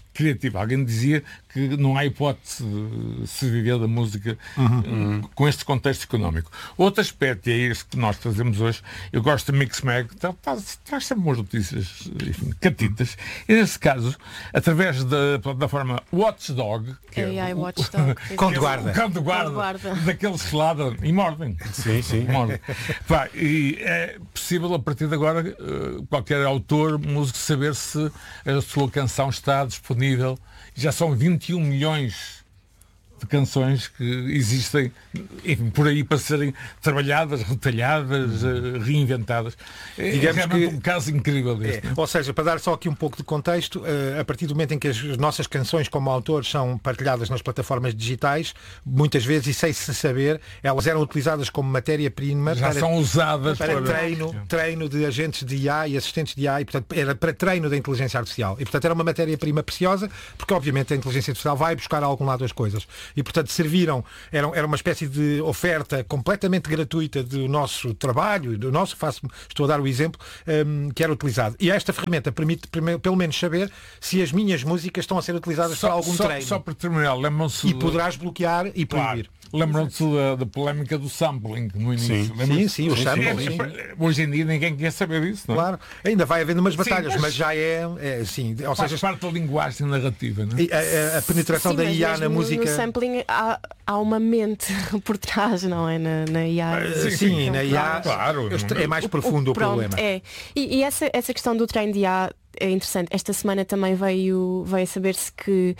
criativa. Alguém dizia que não há hipótese de se viver da música com este contexto económico. Outro aspecto, e é este que nós trazemos hoje, eu gosto da Mixmag, traz sempre umas notícias, enfim, catitas, e nesse caso, através da plataforma Watchdog, que AI Watchdog, cão de guarda, daqueles que ladram e mordem. Sim. Mordem. E é possível, a partir de agora, qualquer autor, músico, saber se a sua canção está disponível. Já são 21 milhões de canções que existem, enfim, por aí para serem trabalhadas, retalhadas, reinventadas. Digamos é realmente um caso incrível deste. Ou seja, para dar só aqui um pouco de contexto, a partir do momento em que as nossas canções como autores são partilhadas nas plataformas digitais, muitas vezes, e sem se saber, elas eram utilizadas como matéria-prima são usadas para treino de agentes de IA e assistentes de IA, e portanto era para treino da inteligência artificial. E portanto era uma matéria-prima preciosa, porque obviamente a inteligência artificial vai buscar a algum lado as coisas. E portanto era uma espécie de oferta completamente gratuita do nosso trabalho, estou a dar o exemplo, que era utilizado. E esta ferramenta permite pelo menos saber se as minhas músicas estão a ser utilizadas para algum treino. Só para terminar, lembram-se... E poderás bloquear e proibir. Lembram-se da polémica do sampling no início? Sim, o sampling. Hoje em dia ninguém quer saber disso, não é? Claro, ainda vai havendo umas batalhas, mas já ou faz seja, parte da linguagem narrativa, não é? A penetração da IA na música... No sampling há uma mente por trás, não é? Na IA. Sim, na IA, claro, é mais profundo o problema. E essa questão do treino de IA é interessante. Esta semana também veio a saber-se que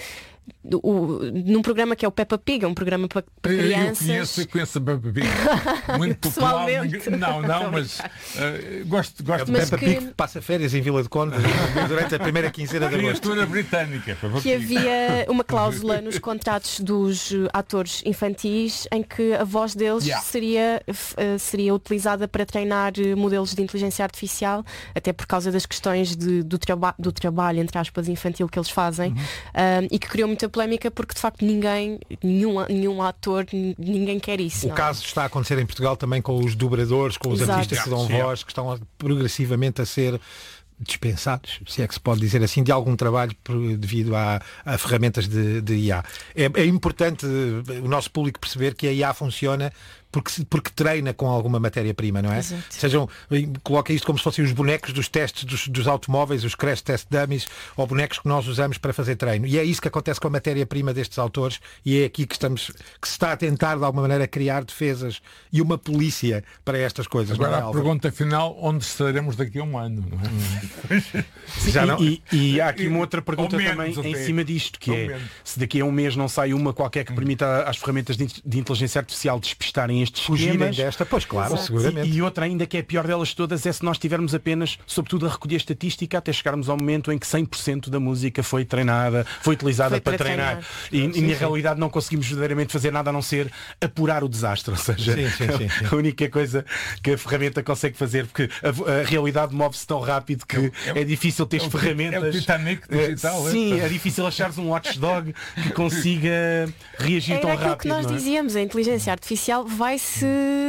num programa que é o Peppa Pig, é um programa para crianças. Eu conheço a Peppa Pig. Muito popular. Não, mas gosto de Peppa Pig que passa férias em Vila de Conde durante a primeira quinzena de agosto. Criatura britânica. Que havia uma cláusula nos contratos dos atores infantis em que a voz deles seria utilizada para treinar modelos de inteligência artificial, até por causa das questões do trabalho, entre aspas, infantil que eles fazem, e que criou muita polémica porque de facto nenhum ator, ninguém quer isso. O caso está a acontecer em Portugal também com os dobradores, com os artistas que dão voz, que estão progressivamente a ser dispensados, se é que se pode dizer assim, de algum trabalho devido a ferramentas de IA. É importante o nosso público perceber que a IA funciona porque treina com alguma matéria-prima, não é? Coloca isto como se fossem os bonecos dos testes dos automóveis, os crash test dummies, ou bonecos que nós usamos para fazer treino. E é isso que acontece com a matéria-prima destes autores, e é aqui que se está a tentar de alguma maneira criar defesas e uma polícia para estas coisas. Agora a pergunta final, onde estaremos daqui a um ano? Não é? E há aqui uma outra pergunta também em cima disto, que é se daqui a um mês não sai uma qualquer que permita às ferramentas de inteligência artificial despistarem estes esquemas desta, pois claro, seguramente. E outra ainda que é a pior delas todas é se nós tivermos apenas, sobretudo, a recolher estatística até chegarmos ao momento em que 100% da música foi treinada, foi utilizada para treinar. E na realidade não conseguimos verdadeiramente fazer nada a não ser apurar o desastre. Ou seja, a única coisa que a ferramenta consegue fazer, porque a realidade move-se tão rápido que é difícil ter ferramentas. É o Titanic digital. Sim, é difícil achares um watchdog que consiga reagir tão rápido. É aquilo que nós dizíamos, a inteligência artificial vai-se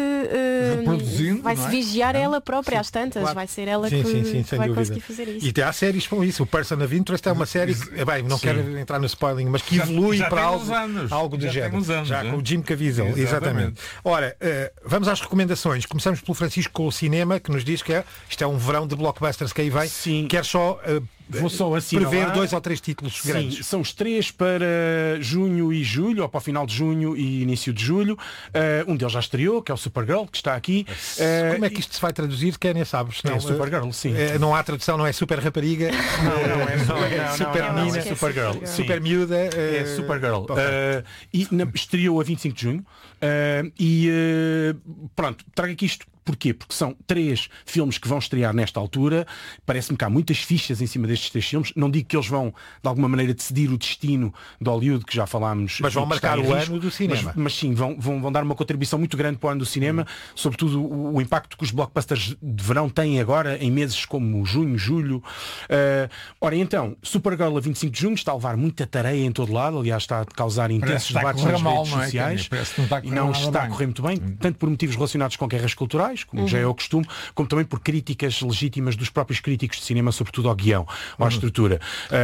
vigiar ela própria às tantas, vai ser ela que vai conseguir fazer isso. E há séries com isso. O Person of Interest é uma série não quero entrar no spoiling, mas que evolui para algo do género. Já com o Jim Caviezel, exatamente. Ora, vamos às recomendações. Começamos pelo Francisco com o cinema, que nos diz que isto é um verão de blockbusters que aí vem. Sim. Quer só vou só prever 2 ou 3 títulos grandes. Sim, são os 3 para junho e julho, ou para o final de junho e início de julho. Um deles já estreou, que é o Supergirl, que está aqui. Como é que isto se vai traduzir? Quem nem sabe. É Supergirl, sim. Não há tradução, não é super rapariga. Não é super menina. É Supergirl. Super miúda. É Supergirl. E estreou a 25 de junho. Pronto, trago aqui isto. Porquê? Porque são 3 filmes que vão estrear nesta altura. Parece-me que há muitas fichas em cima destes 3 filmes. Não digo que eles vão, de alguma maneira, decidir o destino de Hollywood, que já falámos. Mas vão marcar o ano do cinema. Mas sim, vão dar uma contribuição muito grande para o ano do cinema. Sobretudo o impacto que os blockbusters de verão têm agora, em meses como junho, julho. Ora, então, Supergirl a 25 de junho está a levar muita tareia em todo lado. Aliás, está a causar intensos debates nas redes sociais. E não está a correr muito bem, tanto por motivos relacionados com guerras culturais, pessoais, como já é o costume, como também por críticas legítimas dos próprios críticos de cinema, sobretudo ao guião, ou à estrutura.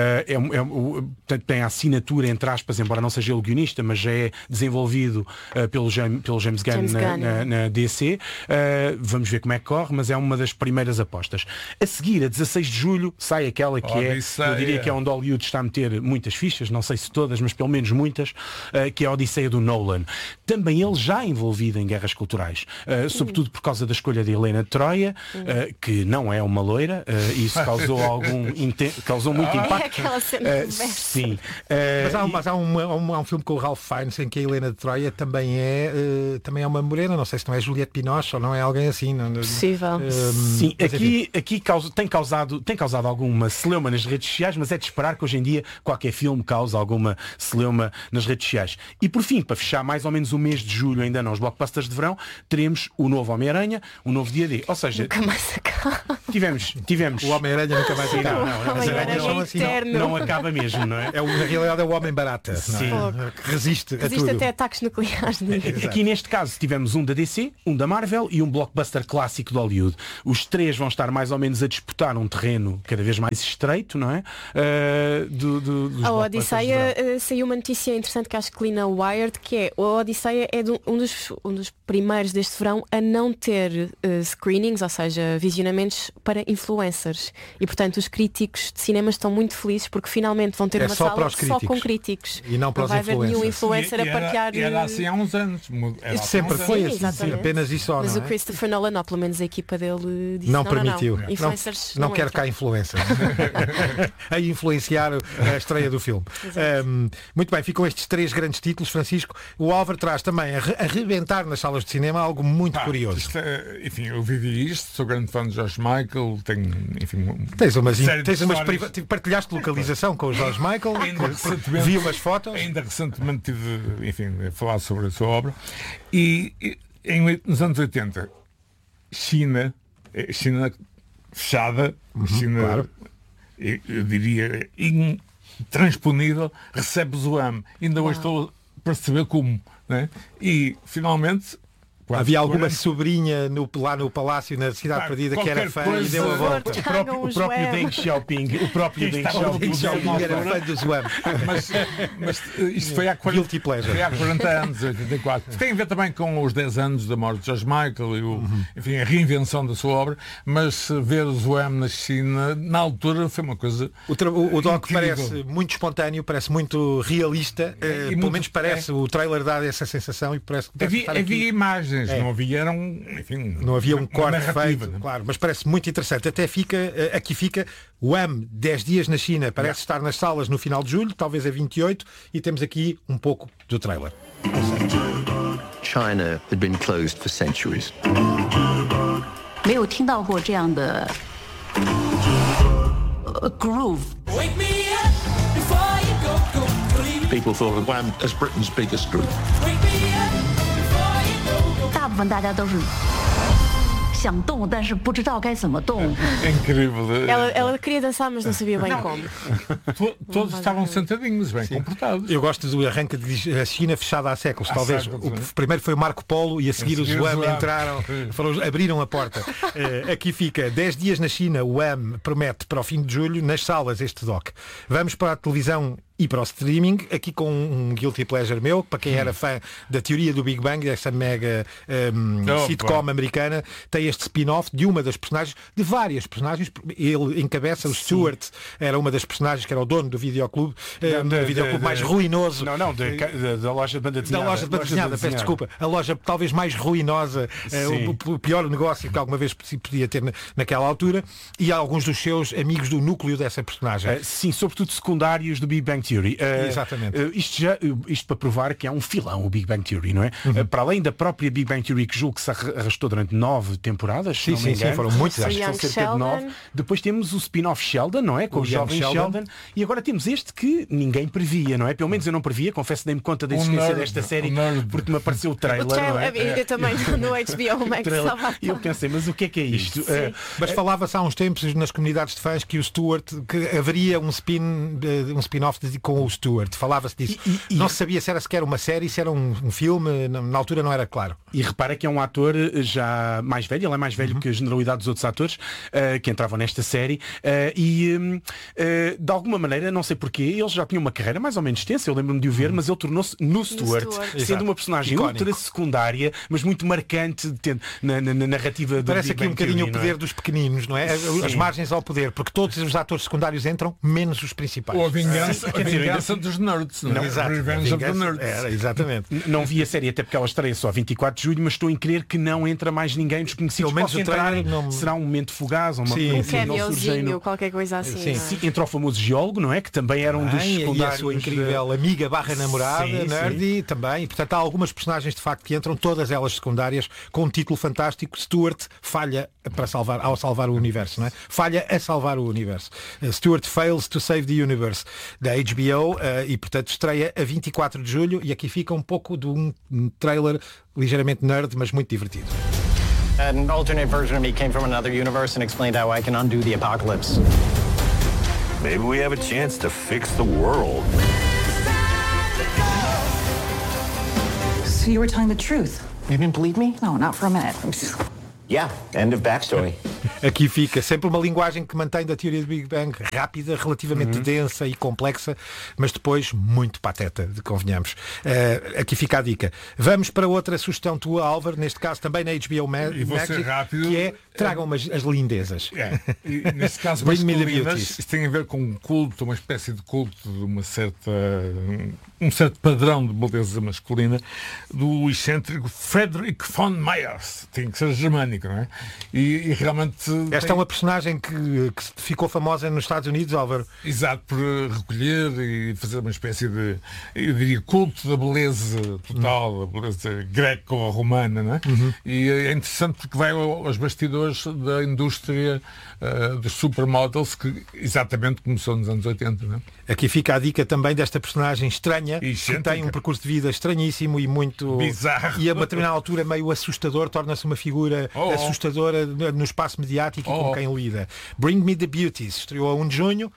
Tem a assinatura, entre aspas, embora não seja ele o guionista, mas já é desenvolvido pelo James Gunn na DC. Vamos ver como é que corre, mas é uma das primeiras apostas. A seguir, a 16 de julho, sai aquela que eu diria que é onde Hollywood está a meter muitas fichas, não sei se todas, mas pelo menos muitas, que é a Odisseia do Nolan. Também ele já envolvido em guerras culturais, sobretudo por causa da escolha de Helena de Troia, que não é uma loira, e isso causou muito impacto. É aquela cena sim. Mas há um filme com o Ralph Fiennes em que a Helena de Troia também é uma morena, não sei se não é Juliette Binoche ou não é alguém assim. Possível. Sim, aqui tem causado alguma celeuma nas redes sociais, mas é de esperar que hoje em dia qualquer filme cause alguma celeuma nas redes sociais. E por fim, para fechar mais ou menos o mês de julho, ainda não os blockbusters de verão, teremos o novo Homem-Aranha, o novo D&D. Ou seja, nunca mais acaba. Tivemos o Homem-Aranha nunca mais acaba. Não acaba mesmo, não é? Na realidade é o Homem Barata, que resiste a tudo. Até ataques nucleares. Aqui neste caso tivemos um da DC, um da Marvel e um blockbuster clássico de Hollywood. Os três vão estar mais ou menos a disputar um terreno cada vez mais estreito, não é? Dos a Odisseia saiu uma notícia interessante que acho que li na Wired, que é a Odisseia é um dos primeiros deste verão a não ter screenings, ou seja, visionamentos para influencers. E portanto os críticos de cinema estão muito felizes porque finalmente vão ter uma sala só com críticos. E não para os vai haver nenhum influencer a partilhar. E era assim há uns anos. Isso sempre foi assim, apenas isso. Mas o Christopher Nolan, ou pelo menos a equipa dele, disse não permitiu. Influencers não quer cá influência a influenciar a estreia do filme. Muito bem, ficam estes três grandes títulos. Francisco, o Álvaro traz também a arrebentar nas salas de cinema algo muito curioso. Enfim, eu vivi isto, sou grande fã de George Michael, tenho, enfim, tens umas partilhaste localização com o George Michael, vi umas fotos. Ainda recentemente tive, enfim, a falar sobre a sua obra e nos anos 80 China fechada, China, claro. Eu diria intransponível, recebe Zoam. Ainda hoje estou a perceber como, né? E finalmente havia alguma sobrinha lá no palácio, na Cidade Perdida, que era fã e deu a volta. O próprio Deng Xiaoping era fã do Zoam. Mas isto foi há 40 anos, 84. Tem a ver também com os 10 anos da morte de George Michael e enfim, a reinvenção da sua obra, mas ver o Zoam na China, na altura, foi uma coisa o doc parece muito espontâneo, parece muito realista, pelo menos parece, o trailer dá essa sensação e parece que havia imagens. Não havia um corte feito, claro, mas parece muito interessante. Até aqui fica Wham! 10 dias na China, parece estar nas salas no final de julho, talvez a 28, e temos aqui um pouco do trailer. China had been closed for centuries. 没有听到过这样的 groove. People thought of Wham! As Britain's biggest group. 大部分大家都是想动，但是不知道该怎么动。 É incrível. Ela queria dançar, mas não sabia bem como. Todos estavam sentadinhos, bem comportados. Eu gosto do arranque de a China fechada há séculos. Talvez primeiro foi o Marco Polo e a seguir os Wham! Entraram, abriram a porta. Aqui fica 10 dias na China. O Wham! Promete para o fim de julho nas salas este doc. Vamos para a televisão e para o streaming, aqui com um guilty pleasure meu, para quem era fã da teoria do Big Bang, dessa mega sitcom americana, tem este spin-off de uma das personagens, de várias personagens. Ele encabeça, o Stewart era uma das personagens, que era o dono do videoclube, mais ruinoso. Da loja de banda desenhada. Da loja de banda desenhada, peço desculpa. A loja talvez mais ruinosa, o pior negócio que alguma vez podia ter naquela altura, e alguns dos seus amigos do núcleo dessa personagem. Sim, sobretudo secundários do Big Bang Theory. Exatamente. Isto para provar que é um filão o Big Bang Theory, não é? Para além da própria Big Bang Theory, que julgo que se arrastou durante 9 temporadas, sim, foram muitos, acho que são cerca de 9. Depois temos o spin-off Sheldon, não é? Com o jovem Sheldon. E agora temos este que ninguém previa, não é? Pelo menos eu não previa, confesso, dei-me conta da existência desta série porque me apareceu o trailer, não é? Eu também no HBO Max estava. E eu pensei, mas o que é isto? Mas falava-se há uns tempos nas comunidades de fãs que o Stewart, que haveria um spin-off dedicado com o Stewart. Falava-se disso. Não se sabia se era sequer uma série, se era um filme, na altura não era claro. E repara que é um ator já mais velho, ele é mais velho que a generalidade dos outros atores que entravam nesta série de alguma maneira, não sei porquê, ele já tinha uma carreira mais ou menos extensa, eu lembro-me de o ver, mas ele tornou-se no Stewart, sendo uma personagem ultra secundária, mas muito marcante na narrativa do Parece aqui um bocadinho o poder dos pequeninos, não é? As margens ao poder, porque todos os atores secundários entram, menos os principais. Ou a vingança dos nerds, não é? Exato. Revenge of the Nerds. Era, exatamente. Não vi a série até porque ela estreia só 24 de julho, mas estou em crer que não entra mais ninguém dos conhecidos. Pelo menos o trailer não... Será um momento fugaz, um cameozinho, qualquer coisa assim. Sim. Entrou o famoso geólogo, não é? Que também era um dos secundários. E a sua incrível amiga / namorada, nerdy, também. E, portanto, há algumas personagens de facto que entram, todas elas secundárias, com um título fantástico. Stewart falha ao salvar o universo, não é? Falha a salvar o universo. Stewart fails to save the universe, da HBO, e, portanto, estreia a 24 de julho, e aqui fica um pouco de um trailer ligeiramente nerd, mas muito divertido. An alternate version of me came from another universe and explained how I can undo the apocalypse. Maybe we have a chance to fix the world. So you were telling the truth? You didn't believe me? No, not for a minute. Yeah, end of backstory. Aqui fica sempre uma linguagem que mantém da teoria do Big Bang, rápida, relativamente densa e complexa, mas depois muito pateta, convenhamos. Aqui fica a dica. Vamos para outra sugestão tua, Álvaro, neste caso também na HBO Magic, rápido, que é tragam as lindezas. E neste caso, Bring me the masculinas, beauties. isto tem a ver com um culto, uma espécie de culto de um certo padrão de beleza masculina do excêntrico Friedrich von Myers. Tem que ser germânico, não é? E realmente... Esta é uma personagem que ficou famosa nos Estados Unidos, Álvaro. Exato, por recolher e fazer uma espécie de, eu diria, culto da beleza total, a beleza greco-romana, não é? E é interessante porque vai aos bastidores da indústria dos supermodels, que exatamente começou nos anos 80, não é? Aqui fica a dica também desta personagem estranha, que tem um percurso de vida estranhíssimo e muito bizarro. E a uma determinada altura meio assustador, torna-se uma figura assustadora no espaço mediático e com quem lida. Bring Me the Beauties estreou a 1 de junho.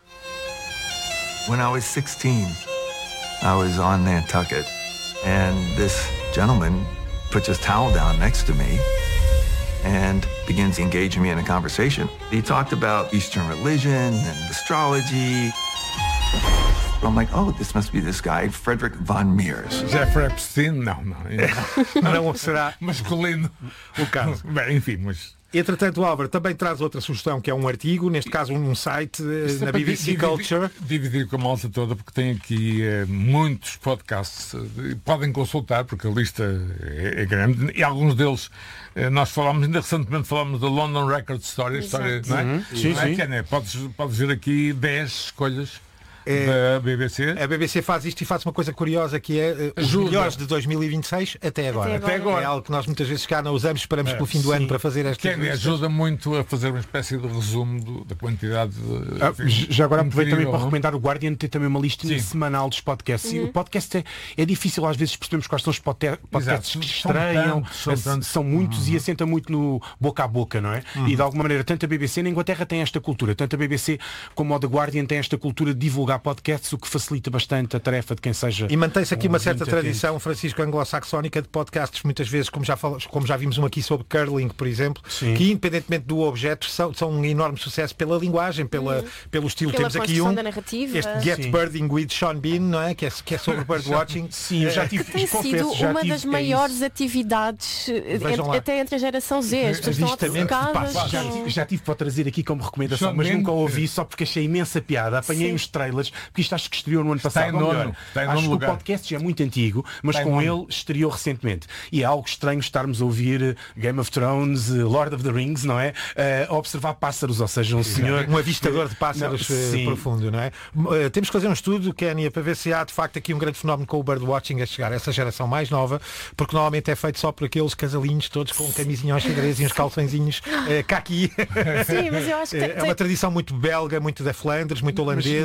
When I was 16, I was on Nantucket, and this gentleman puts his towel down next to me and begins engaging me in a conversation. He talked about Eastern religion and astrology. I'm like, oh, this must be this guy, Friedrich von Myers. Jeffrey Epstein? Não. Não será masculino o caso. Bem, enfim, mas... Entretanto, Álvaro também traz outra sugestão, que é um artigo, neste caso um site na BBC Culture. Dividir com a malta toda, porque tem aqui muitos podcasts. Podem consultar, porque a lista é grande. E alguns deles, nós ainda recentemente falámos da London Record Story, não é? Sim. Podes ver aqui 10 escolhas da BBC. A BBC faz isto e faz uma coisa curiosa, que é os melhores de 2026 até agora. É algo que nós muitas vezes cá não usamos, esperamos pelo fim do ano para fazer esta que ajuda muito a fazer uma espécie de resumo da quantidade de... Já agora aproveito também para recomendar o Guardian, ter também uma lista semanal dos podcasts. E o podcast é difícil às vezes percebermos quais são os podcasts que estreiam, são muitos e assenta muito no boca a boca, não é? E de alguma maneira tanto a BBC na Inglaterra tem esta cultura, tanto a BBC como o The Guardian tem esta cultura de divulgar podcasts, o que facilita bastante a tarefa de quem seja... E mantém-se aqui uma certa tradição, Francisco, anglo-saxónica de podcasts, muitas vezes, como já vimos um aqui sobre curling, por exemplo, que independentemente do objeto são um enorme sucesso pela linguagem, pelo estilo. Pela temos aqui este Get Birding with Sean Bean, não é? Que é sobre birdwatching. Sim, já tive, tem sido uma das maiores atividades até entre a geração Z. As pessoas estão obcecadas. Já tive para trazer aqui como recomendação, mas nunca ouvi, só porque achei imensa piada. Apanhei uns trailers, porque isto acho que estreou no ano passado. Acho que o podcast já é muito antigo, mas com ele estreou recentemente. E é algo estranho estarmos a ouvir Game of Thrones, Lord of the Rings, não é? A observar pássaros, ou seja, um avistador de pássaros profundo, não é? Temos que fazer um estudo, Kénia, para ver se há de facto aqui um grande fenómeno com o birdwatching a chegar a essa geração mais nova, porque normalmente é feito só por aqueles casalinhos todos com camisinha aos xadrez e uns calçõezinhos caqui. Sim, mas eu acho que é uma tradição muito belga, muito da Flandres, muito holandesa. Na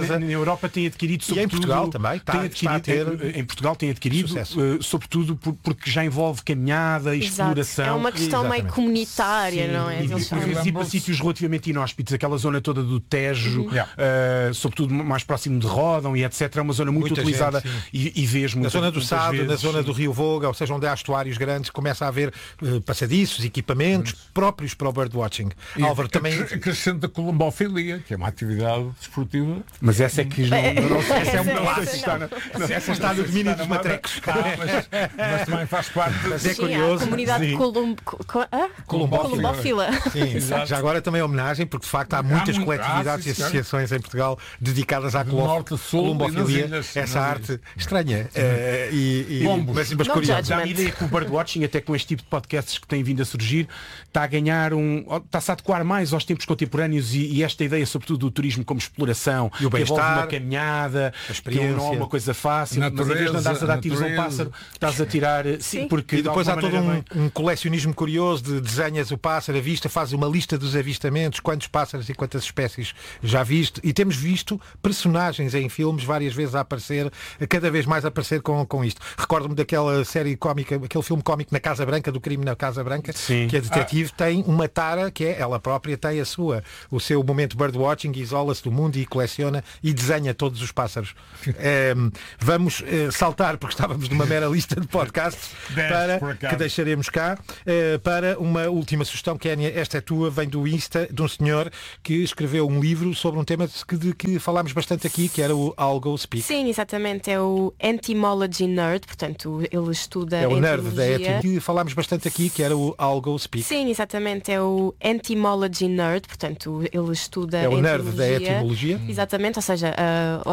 Europa tem adquirido, sobretudo... E em Portugal também, em Portugal tem adquirido, sobretudo porque já envolve caminhada e exploração. É uma questão meio comunitária, não é? E para sítios relativamente inóspitos, aquela zona toda do Tejo, sobretudo mais próximo de Ródão e etc. É uma zona muito utilizada e vês muito. Na zona do Sado, na zona do Rio Voga, ou seja, onde há estuários grandes, começa a haver passadiços, equipamentos próprios para o birdwatching. Álvaro, também... Acrescenta a colombofilia, que é uma atividade desportiva. Mas essa é que essa está no domínio dos matrecos. Mas também faz parte. Mas é curioso. A comunidade colombófila. Sim, já agora também homenagem, porque de facto há muitas coletividades e associações em Portugal dedicadas à colombofilia, essa arte estranha. Mas curiosa. Dá-me a ideia que o birdwatching, até com este tipo de podcasts que têm vindo a surgir, está a ganhar está-se a adequar mais aos tempos contemporâneos e esta ideia, sobretudo, do turismo como exploração, e o que envolve uma caminhada, que não é uma coisa fácil, mas em vez de andares a dar tiros a um pássaro, estás a tirar. Sim, porque e depois há todo um colecionismo curioso de desenhas o pássaro à vista, fazes uma lista dos avistamentos, quantos pássaros e quantas espécies já viste, e temos visto personagens em filmes várias vezes a aparecer, cada vez mais a aparecer com isto. Recordo-me daquela série cómica, aquele filme cómico Na Casa Branca, do crime na Casa Branca, que a detetive tem uma tara que é, ela própria tem o seu momento birdwatching, isola-se do mundo e coleciona e desenha todos os pássaros. Vamos saltar, porque estávamos numa mera lista de podcasts que deixaremos cá, para uma última sugestão, Kénia, esta é tua, vem do Insta, de um senhor que escreveu um livro sobre um tema de que falámos bastante aqui, que era o I'll Go Speak. Sim, exatamente, é o Etymology Nerd, portanto ele estuda o nerd da etimologia, que falámos bastante aqui, que era o I'll Go Speak. Sim, exatamente, é o Etymology Nerd, portanto ele estuda o nerd da etimologia. Exatamente, ou seja,